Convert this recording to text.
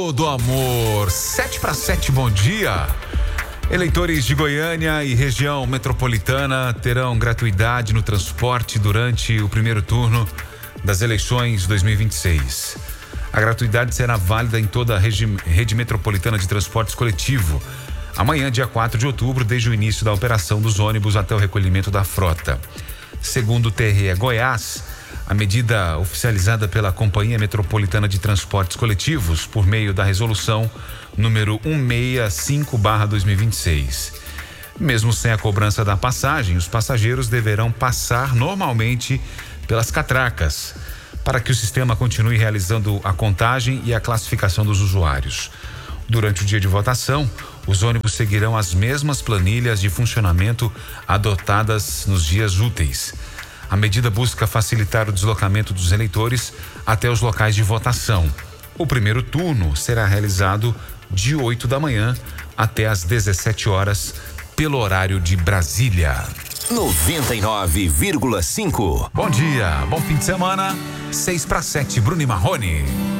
Do amor, 7:07, bom dia. Eleitores de Goiânia e região metropolitana terão gratuidade no transporte durante o primeiro turno das eleições 2026. A gratuidade será válida em toda a rede metropolitana de transportes coletivo. Amanhã, dia 4 de outubro, desde o início da operação dos ônibus até o recolhimento da frota. Segundo o TRE Goiás, a medida oficializada pela Companhia Metropolitana de Transportes Coletivos por meio da resolução número 165/2026. Mesmo sem a cobrança da passagem, os passageiros deverão passar normalmente pelas catracas para que o sistema continue realizando a contagem e a classificação dos usuários. Durante o dia de votação, os ônibus seguirão as mesmas planilhas de funcionamento adotadas nos dias úteis. A medida busca facilitar o deslocamento dos eleitores até os locais de votação. O primeiro turno será realizado de 8 da manhã até às 17 horas, pelo horário de Brasília. 99,5. Bom dia, bom fim de semana. 6:07, Bruno e Marrone.